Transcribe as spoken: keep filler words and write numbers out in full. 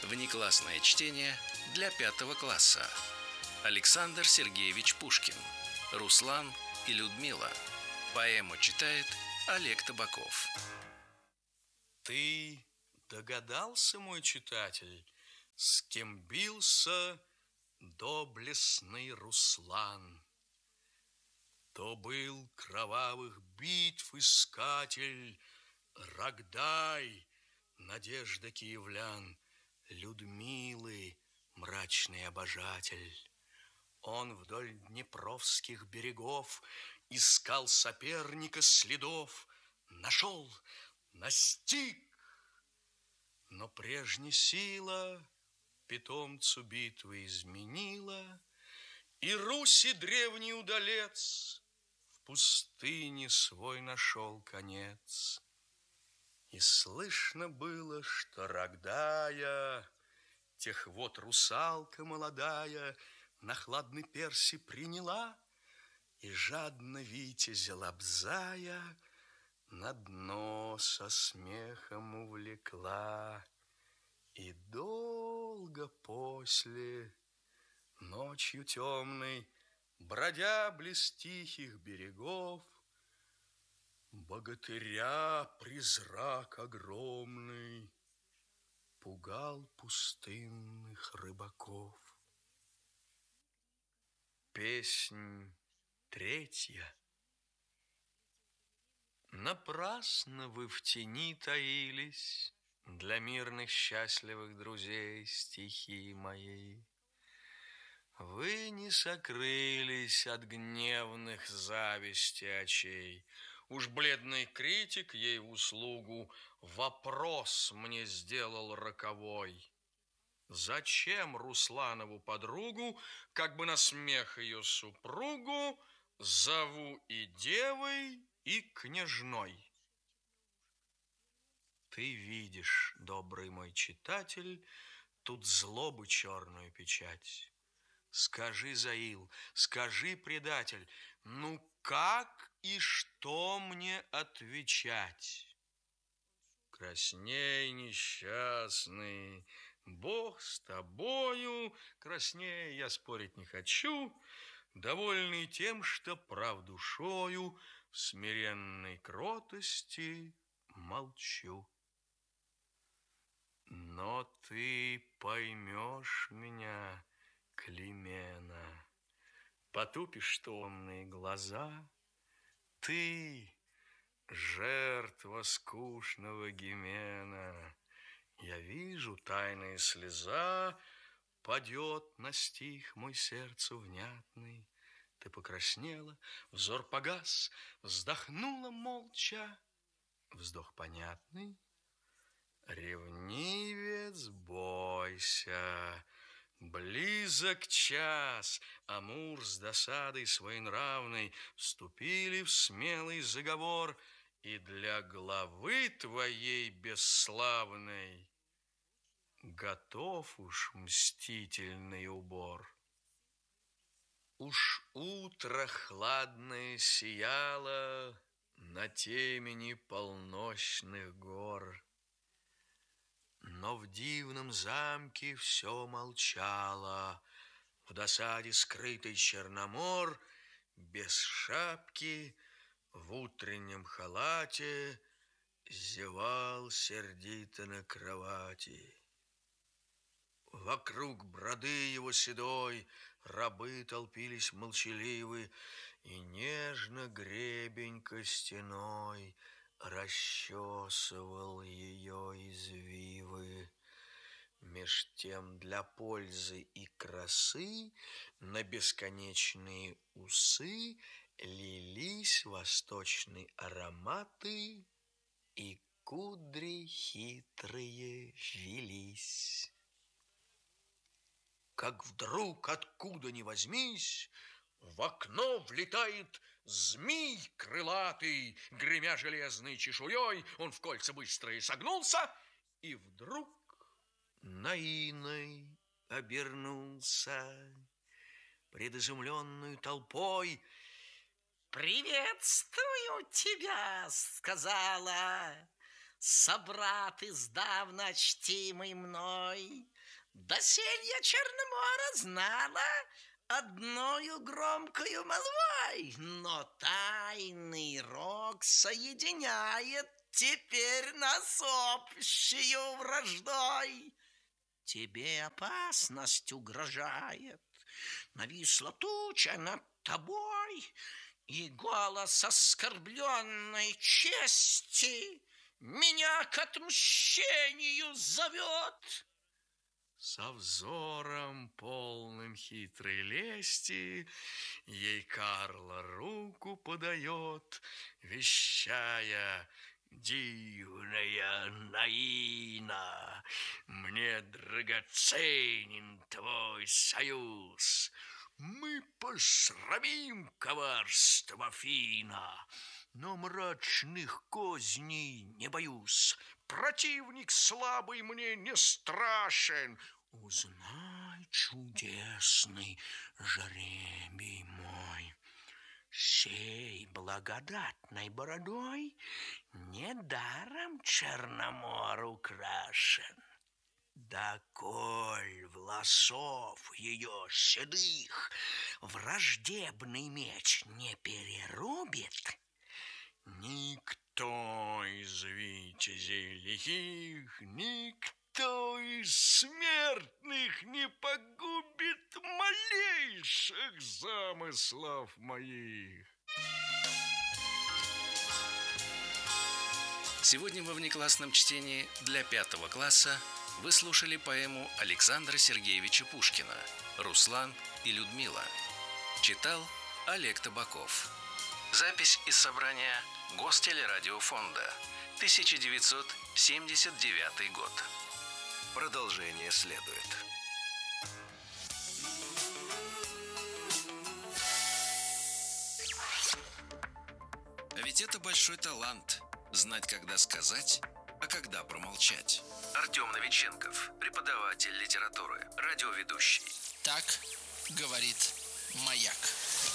Внеклассное чтение для пятого класса. Александр Сергеевич Пушкин. Руслан и Людмила. Поэму читает Олег Табаков. Ты догадался, мой читатель, с кем бился доблестный Руслан? То был кровавых битв искатель Рогдай, надежда киевлян, Людмилы мрачный обожатель. Он вдоль днепровских берегов искал соперника следов, нашел, настиг, но прежняя сила питомцу битвы изменила, и Руси древний удалец в пустыне свой нашел конец. И слышно было, что Рогдая, тех вот русалка молодая, на хладной перси приняла и жадно витязя лобзая на дно со смехом увлекла. И долго после, ночью темной, бродя близ тихих берегов, богатыря призрак огромный пугал пустынных рыбаков. Песнь третья. Напрасно вы в тени таились для мирных счастливых друзей стихи моей. Вы не сокрылись от гневных зависти очей. Уж бледный критик ей в услугу вопрос мне сделал роковой. Зачем Русланову подругу, как бы на смех ее супругу, зову и девой, и княжной? Ты видишь, добрый мой читатель, тут злобу черную печать. Скажи, Заил, скажи, предатель, ну как и что мне отвечать? Красней, несчастный, Бог с тобою, красней, я спорить не хочу, довольный тем, что прав душою в смиренной кротости молчу. Но ты поймешь меня, Климена, потупишь томные глаза. Ты, жертва скучного Гимена, я вижу, тайная слеза падет на стих мой сердцу внятный. Ты покраснела, взор погас, вздохнула молча. Вздох понятный. Ревнивец, бойся, близок час. Амур с досадой своенравной вступили в смелый заговор, и для главы твоей бесславной готов уж мстительный убор. Уж утро хладное сияло на темени полночных гор, но в дивном замке все молчало. В досаде скрытый Черномор без шапки в утреннем халате зевал сердито на кровати. Вокруг броды его седой рабы толпились молчаливы, и нежно гребень костяной расчесывал ее извивы. Меж тем для пользы и красы на бесконечные усы лились восточные ароматы, и кудри хитрые вились. Как вдруг, откуда ни возьмись, в окно влетает змей крылатый, гремя железной чешуей. Он в кольца быстрые согнулся и вдруг наиной обернулся пред изумленную толпой. «Приветствую тебя», — сказала собрат издавна чтимый мной, досель я Черномора знала одною громкою молвой, но тайный рок соединяет теперь нас общею враждой. Тебе опасность угрожает, нависла туча над тобой, и голос оскорбленной чести меня к отмщению зовет. Со взором полным хитрой лести ей Карла руку подает, вещая: «Дивная Наина, мне драгоценен твой союз. Мы посрамим коварство Фина, но мрачных козней не боюсь. Противник слабый мне не страшен. Узнай, чудесный жребий мой, сей благодатной бородой недаром Черномор украшен. Да коль волосов ее седых враждебный меч не перерубит, никто из витязей лихих, никто из смертных не погубит малейших замыслов моих». Сегодня во внеклассном чтении для пятого класса вы слушали поэму Александра Сергеевича Пушкина «Руслан и Людмила». Читал Олег Табаков. Запись из собрания Гостелерадиофонда, тысяча девятьсот семьдесят девятый год. Продолжение следует. А ведь это большой талант – знать, когда сказать, а когда промолчать. Артем Новиченков, преподаватель литературы, радиоведущий. Так говорит «Маяк».